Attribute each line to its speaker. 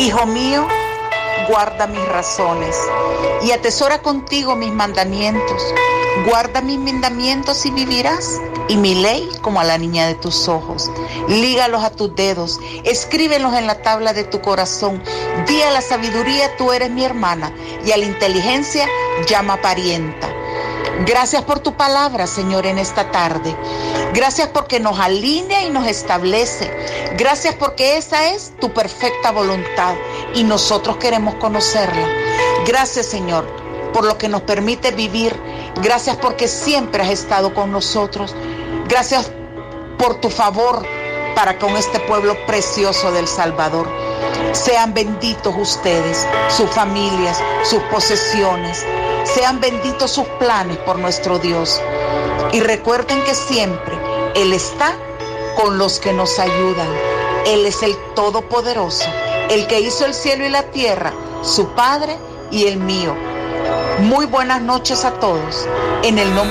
Speaker 1: Hijo mío, guarda mis razones y atesora contigo mis mandamientos. Guarda mis mandamientos y vivirás, y mi ley como a la niña de tus ojos. Lígalos a tus dedos, escríbelos en la tabla de tu corazón. Di a la sabiduría, tú eres mi hermana, y a la inteligencia llama parienta. Gracias por tu palabra, Señor, en esta tarde. Gracias porque nos alinea y nos establece. Gracias porque esa es tu perfecta voluntad y nosotros queremos conocerla. Gracias, Señor, por lo que nos permite vivir. Gracias porque siempre has estado con nosotros. Gracias por tu favor para con este pueblo precioso del Salvador. Sean benditos ustedes, sus familias, sus posesiones. Sean benditos sus planes por nuestro Dios. Y recuerden que siempre Él está con los que nos ayudan. Él es el Todopoderoso, el que hizo el cielo y la tierra, su Padre y el mío. Muy buenas noches a todos. En el nombre